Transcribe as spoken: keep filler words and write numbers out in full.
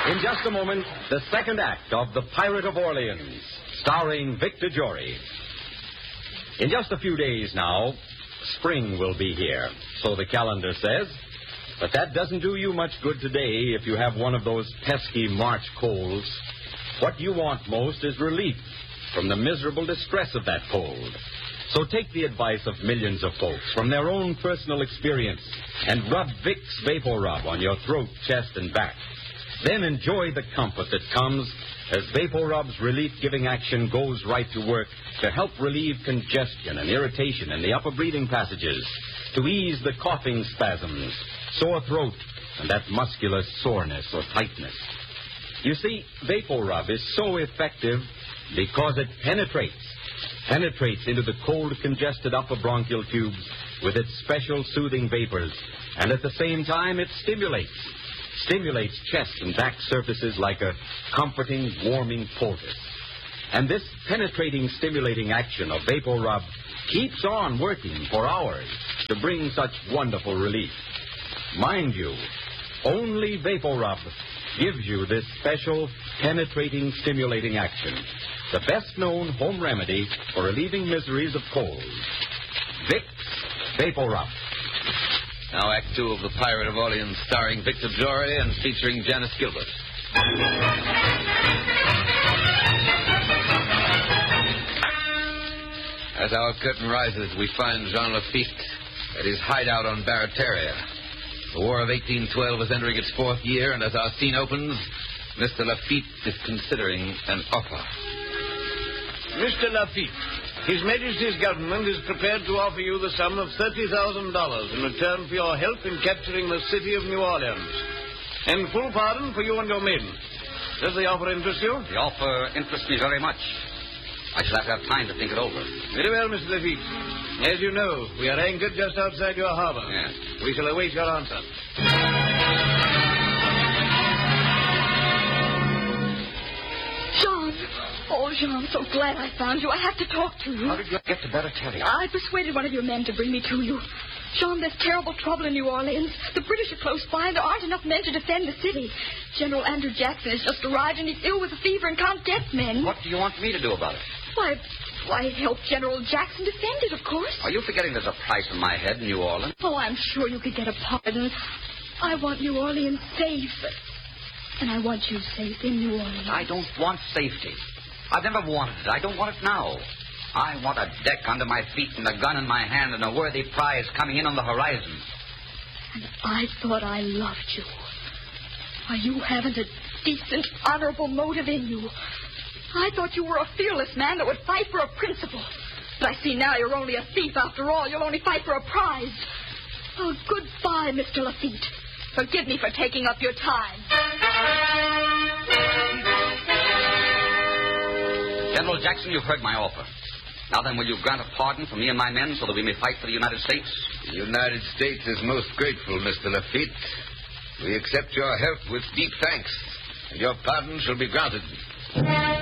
In just a moment, the second act of The Pirate of Orleans, starring Victor Jory. In just a few days now, spring will be here, so the calendar says. But that doesn't do you much good today if you have one of those pesky March colds. What you want most is relief from the miserable distress of that cold. So take the advice of millions of folks from their own personal experience and rub Vicks VapoRub on your throat, chest, and back. Then enjoy the comfort that comes as VapoRub's relief-giving action goes right to work to help relieve congestion and irritation in the upper breathing passages, to ease the coughing spasms, sore throat, and that muscular soreness or tightness. You see, VapoRub is so effective because it penetrates, penetrates into the cold, congested upper bronchial tubes with its special soothing vapors, and at the same time it stimulates, stimulates chest and back surfaces like a comforting, warming poultice. And this penetrating, stimulating action of VapoRub keeps on working for hours to bring such wonderful relief. Mind you, only VapoRub gives you this special, penetrating, stimulating action. The best-known home remedy for relieving miseries of cold. Vicks VapoRub. Now Act Two of The Pirate of Orleans, starring Victor Jory and featuring Janice Gilbert. As our curtain rises, we find Jean Lafitte at his hideout on Barataria. The War of eighteen twelve is entering its fourth year, and as our scene opens, Mister Lafitte is considering an offer. Mister Lafitte, His Majesty's government is prepared to offer you the sum of thirty thousand dollars in return for your help in capturing the city of New Orleans, and full pardon for you and your men. Does the offer interest you? The offer interests me very much. I shall have to have time to think it over. Very well, Mister Lafitte. As you know, we are anchored just outside your harbor. Yes. We shall await your answer. Jean! Oh, Jean, I'm so glad I found you. I have to talk to you. How did you get to Barataria? I persuaded one of your men to bring me to you. Jean, there's terrible trouble in New Orleans. The British are close by, and there aren't enough men to defend the city. General Andrew Jackson has just arrived, and he's ill with a fever and can't get men. What do you want me to do about it? Why, why, help General Jackson defend it, of course. Are you forgetting there's a price on my head in New Orleans? Oh, I'm sure you could get a pardon. I want New Orleans safe. And I want you safe in New Orleans. I don't want safety. I've never wanted it. I don't want it now. I want a deck under my feet and a gun in my hand and a worthy prize coming in on the horizon. And I thought I loved you. Why, you haven't a decent, honorable motive in you. I thought you were a fearless man that would fight for a principle. But I see now you're only a thief after all. You'll only fight for a prize. Oh, goodbye, Mister Lafitte. Forgive me for taking up your time. General Jackson, you've heard my offer. Now then, will you grant a pardon for me and my men so that we may fight for the United States? The United States is most grateful, Mister Lafitte. We accept your help with deep thanks, and your pardon shall be granted.